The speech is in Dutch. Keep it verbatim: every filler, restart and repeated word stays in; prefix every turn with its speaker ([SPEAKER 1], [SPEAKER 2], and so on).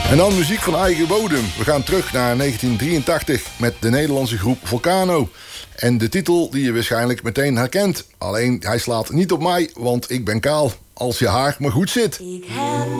[SPEAKER 1] En dan muziek van eigen bodem. We gaan terug naar negentien drieëntachtig met de Nederlandse groep Volcano. En de titel die je waarschijnlijk meteen herkent. Alleen hij slaat niet op mij, want ik ben kaal. Als je haar maar goed zit.
[SPEAKER 2] Ik heb